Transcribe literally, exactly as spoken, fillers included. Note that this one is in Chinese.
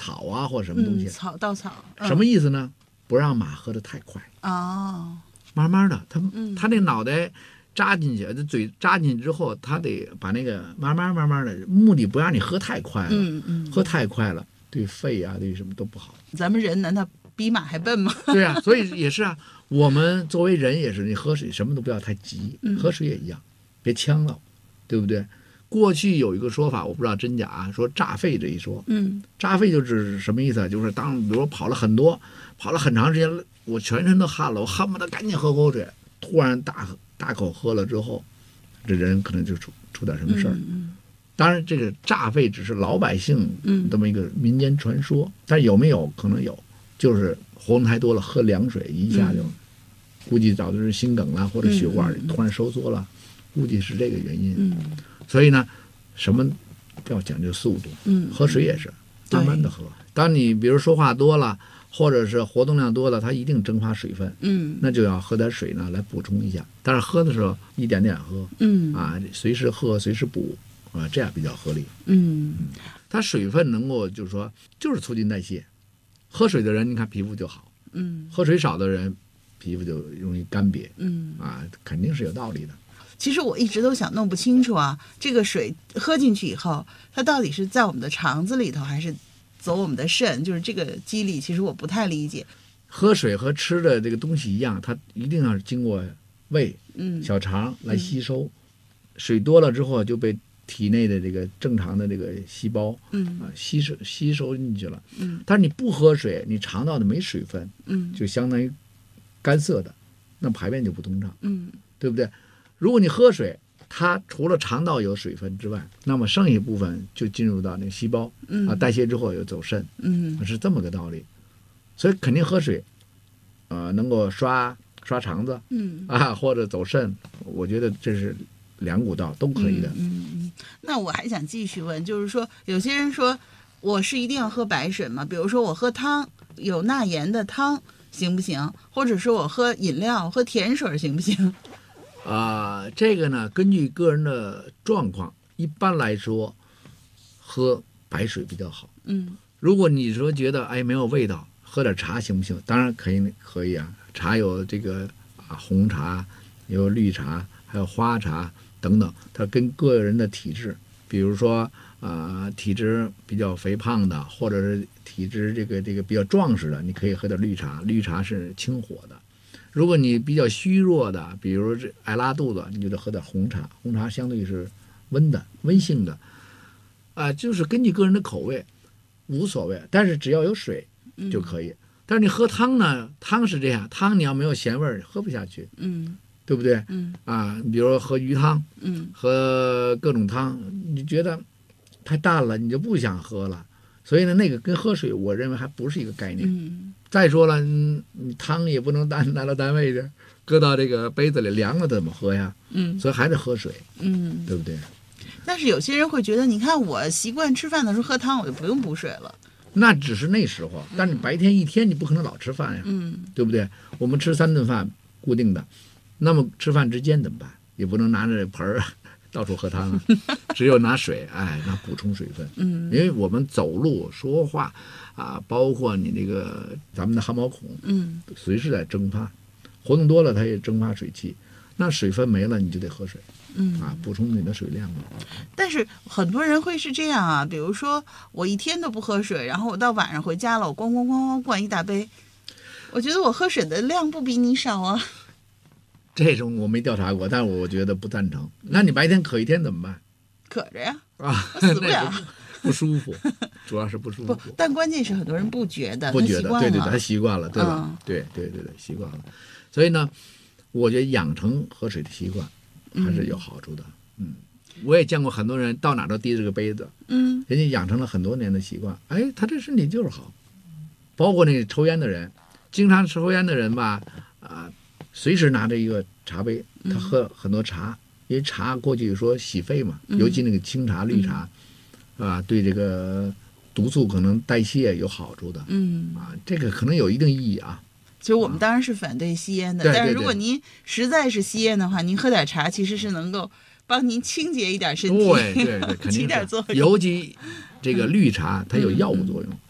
草啊或者什么东西， 嗯、草稻草、嗯、 什么意思呢？不让马喝得太快哦， 慢慢的，他、 嗯、 他那脑袋扎进去，这嘴扎进去之后，他得把那个慢慢慢慢的，目的不让你喝太快了， 嗯嗯， 喝太快了对肺啊对什么都不好。 咱们人难道比马还笨吗？ 对啊，所以也是啊，我们作为人也是，你喝水什么都不要太急， 嗯、 喝水也一样，别呛了，对不对？过去有一个说法，我不知道真假，说炸肺这一说， 嗯， 炸肺就是什么意思啊？就是当比如说跑了很多，跑了很长时间，我全身都汗了，我恨不得赶紧喝口水，突然大大口喝了之后，这人可能就出出点什么事儿。 嗯嗯、 当然，这个炸肺只是老百姓这么一个民间传说， 嗯、 但有没有可能有？就是活动太多了，喝凉水一下就，嗯、估计早就是心梗了，或者血管突然收缩了，嗯、估计是这个原因。 嗯， 所以呢，什么要讲究速度， 嗯， 喝水也是慢慢的喝。当你比如说话多了，或者是活动量多了，它一定蒸发水分， 嗯， 那就要喝点水呢来补充一下。但是喝的时候一点点喝， 嗯啊，随时喝随时补啊，这样比较合理。 嗯， 它水分能够就是说就是促进代谢。喝水的人，你看皮肤就好， 嗯， 喝水少的人，皮肤就容易干瘪， 嗯， 啊，肯定是有道理的。 其实我一直都想弄不清楚啊，这个水喝进去以后，它到底是在我们的肠子里头，还是走我们的肾？就是这个机理，其实我不太理解。 喝水和吃的这个东西一样，它一定要经过胃、 嗯、 小肠来吸收，嗯、水多了之后就被体内的这个正常的这个细胞， 嗯啊吸收吸收进去了， 嗯， 但是你不喝水，你肠道的没水分， 嗯， 就相当于干涩的，那排便就不通畅， 嗯， 对不对？如果你喝水，它除了肠道有水分之外，那么剩下部分就进入到那个细胞， 嗯、 啊代谢之后又走肾， 嗯， 是这么个道理。所以肯定喝水，呃，能够刷刷肠子， 嗯啊或者走肾，我觉得这是两股道都可以的。 嗯嗯，那我还想继续问，就是说有些人说我是一定要喝白水吗？比如说我喝汤，有钠盐的汤行不行？或者说我喝饮料喝甜水行不行？ 啊、呃，这个呢根据个人的状况，一般来说喝白水比较好。 嗯， 如果你说觉得哎没有味道，喝点茶行不行？当然可以，可以啊。茶有这个啊红茶，有绿茶，还有花茶等等，它跟个人的体质，比如说啊、呃、体质比较肥胖的，或者是体质这个这个比较壮实的，你可以喝点绿茶，绿茶是清火的。如果你比较虚弱的，比如这爱拉肚子，你就得喝点红茶，红茶相对是温的、温性的，啊、呃，就是根据个人的口味，无所谓，但是只要有水就可以。嗯、但是你喝汤呢，汤是这样，汤你要没有咸味儿，喝不下去， 嗯， 对不对？ 嗯， 啊，你比如说喝鱼汤， 嗯， 喝各种汤，你觉得太淡了，你就不想喝了。所以呢，那个跟喝水，我认为还不是一个概念。 嗯， 再说了，你汤也不能单拿到单位去，搁到这个杯子里凉了怎么喝呀？ 嗯， 所以还得喝水， 嗯， 对不对？ 但是有些人会觉得，你看我习惯吃饭的时候喝汤，我就不用补水了。 那只是那时候，但是你白天一天你不可能老吃饭呀， 嗯， 对不对？我们吃三顿饭固定的，那么吃饭之间怎么办？也不能拿着盆儿到处喝汤啊，只有拿水，哎，那补充水分。 嗯， 因为我们走路说话啊，包括你那个咱们的汗毛孔， 嗯， 随时在蒸发，活动多了它也蒸发水汽，那水分没了你就得喝水， 嗯啊，补充你的水量嘛。 但是很多人会是这样啊，比如说我一天都不喝水，然后我到晚上回家了，我咣咣咣咣灌一大杯，我觉得我喝水的量不比你少啊。 这种我没调查过，但是我觉得不赞成。那你白天渴一天怎么办？ 渴着呀， 啊， 我死不了， 不舒服，主要是不舒服。 不，但关键是很多人不觉得， 不觉得，对对对，他习习惯了，对吧？ 嗯、 对对对对，习惯了。所以呢，我觉得养成喝水的习惯还是有好处的。嗯，嗯我也见过很多人到哪都提着个杯子， 嗯， 人家养成了很多年的习惯，哎，他这身体就是好。包括那个抽烟的人，经常抽烟的人吧，啊、呃，随时拿着一个茶杯，他喝很多茶。嗯，因为茶过去说洗肺嘛，尤其那个清茶、绿茶， 嗯、 啊，对这个毒素可能代谢有好处的。 嗯， 啊，这个可能有一定意义啊。 其实我们当然是反对吸烟的， 啊、 但是如果您实在是吸烟的话，您喝点茶其实是能够帮您清洁一点身体， 对对对，肯定起点作用。 尤其这个绿茶，它有药物作用。嗯